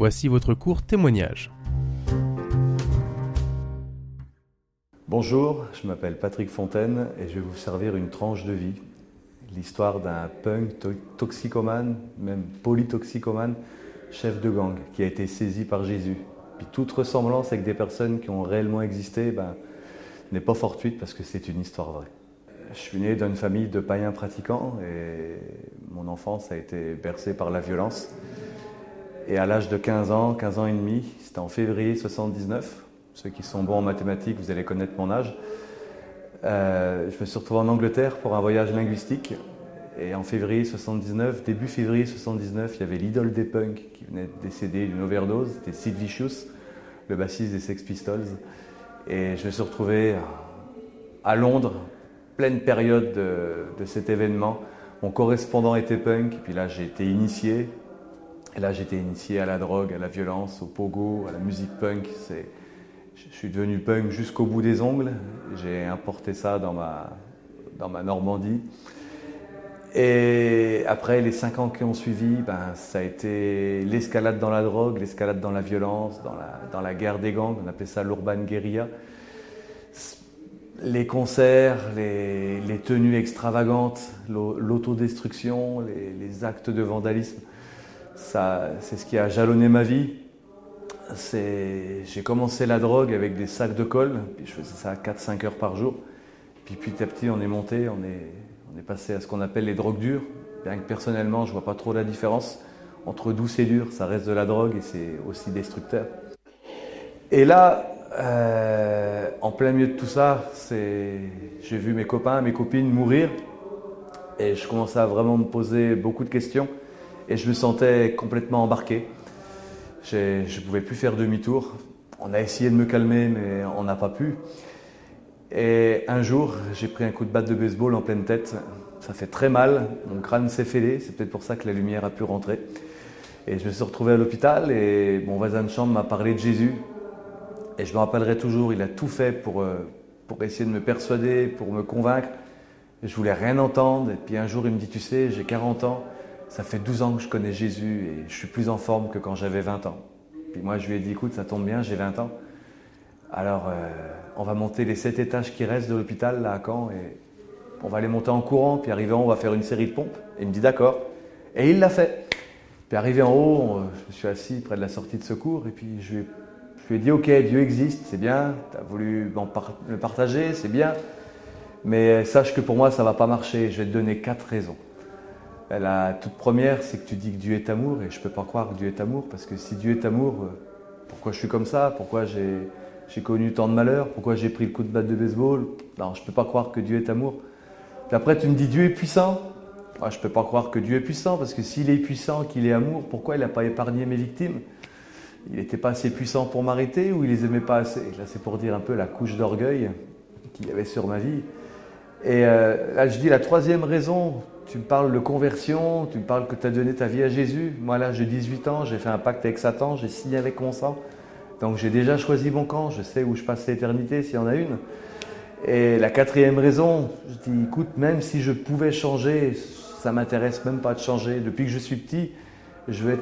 Voici votre court témoignage. Bonjour, je m'appelle Patrick Fontaine et je vais vous servir une tranche de vie. L'histoire d'un punk toxicomane, même polytoxicomane, chef de gang, qui a été saisi par Jésus. Puis toute ressemblance avec des personnes qui ont réellement existé n'est pas fortuite parce que c'est une histoire vraie. Je suis né d'une famille de païens pratiquants et mon enfance a été bercée par la violence. Et à l'âge de 15 ans et demi, c'était en février 79, ceux qui sont bons en mathématiques, vous allez connaître mon âge, je me suis retrouvé en Angleterre pour un voyage linguistique. Et en février 79, début février 79, il y avait l'idole des punks qui venait de décéder d'une overdose, c'était Sid Vicious, le bassiste des Sex Pistols. Et je me suis retrouvé à Londres, pleine période de cet événement. Mon correspondant était punk, et puis là j'ai été initié. Et là j'ai été initié à la drogue, à la violence, au pogo, à la musique punk. Je suis devenu punk jusqu'au bout des ongles. J'ai importé ça dans ma Normandie. Et après les 5 ans qui ont suivi, ça a été l'escalade dans la drogue, l'escalade dans la violence, dans la guerre des gangs, on appelait ça l'urban guérilla. Les concerts, les tenues extravagantes, l'autodestruction, les actes de vandalisme, c'est ce qui a jalonné ma vie. J'ai commencé la drogue avec des sacs de colle, puis je faisais ça 4-5 heures par jour. Puis petit à petit on est monté, on est passé à ce qu'on appelle les drogues dures. Bien que personnellement je ne vois pas trop la différence entre douce et dur, ça reste de la drogue et c'est aussi destructeur. Et là, en plein milieu de tout ça, j'ai vu mes copains, mes copines mourir et je commençais à vraiment me poser beaucoup de questions et je me sentais complètement embarqué. Je ne pouvais plus faire demi-tour. On a essayé de me calmer mais on n'a pas pu. Et un jour, j'ai pris un coup de batte de baseball en pleine tête. Ça fait très mal, mon crâne s'est fêlé, c'est peut-être pour ça que la lumière a pu rentrer. Et je me suis retrouvé à l'hôpital et mon voisin de chambre m'a parlé de Jésus. Et je me rappellerai toujours, il a tout fait pour essayer de me persuader, pour me convaincre. Et je voulais rien entendre. Et puis un jour, il me dit, tu sais, j'ai 40 ans, ça fait 12 ans que je connais Jésus et je suis plus en forme que quand j'avais 20 ans. Puis moi, je lui ai dit, écoute, ça tombe bien, j'ai 20 ans. Alors, on va monter les 7 étages qui restent de l'hôpital là à Caen et on va les monter en courant. Puis arrivé en haut, on va faire une série de pompes. Et il me dit d'accord. Et il l'a fait. Puis arrivé en haut, je me suis assis près de la sortie de secours et puis je lui ai dit ok, Dieu existe, c'est bien. Tu as voulu le partager, c'est bien. Mais sache que pour moi, ça ne va pas marcher. Je vais te donner 4 raisons. La toute première, c'est que tu dis que Dieu est amour et je ne peux pas croire que Dieu est amour parce que si Dieu est amour, pourquoi je suis comme ça? Pourquoi j'ai connu tant de malheurs, pourquoi j'ai pris le coup de batte de baseball? Non, je ne peux pas croire que Dieu est amour. Puis après, tu me dis Dieu est puissant. Moi, je ne peux pas croire que Dieu est puissant, parce que s'il est puissant, qu'il est amour, pourquoi il n'a pas épargné mes victimes? Il n'était pas assez puissant pour m'arrêter ou il les aimait pas assez? Et là, c'est pour dire un peu la couche d'orgueil qu'il y avait sur ma vie. Et là, je dis la troisième raison, tu me parles de conversion, tu me parles que tu as donné ta vie à Jésus. Moi, là, j'ai 18 ans, j'ai fait un pacte avec Satan, j'ai signé avec mon sang. Donc j'ai déjà choisi mon camp, je sais où je passe l'éternité s'il y en a une. Et la 4e raison, je dis écoute, même si je pouvais changer, ça ne m'intéresse même pas de changer. Depuis que je suis petit, je veux être